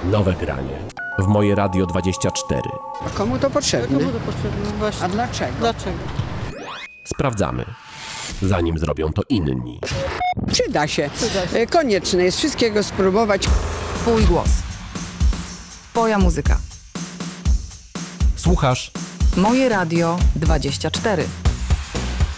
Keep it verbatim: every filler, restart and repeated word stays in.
Nowe granie w Moje Radio dwadzieścia cztery. A komu to potrzebne? Komu to potrzebne? Właśnie. A dlaczego? Dlaczego? Sprawdzamy, zanim zrobią to inni. Przyda się. Przyda się. E, Konieczne jest wszystkiego spróbować. Twój głos. Twoja muzyka. Słuchasz? Moje Radio dwadzieścia cztery.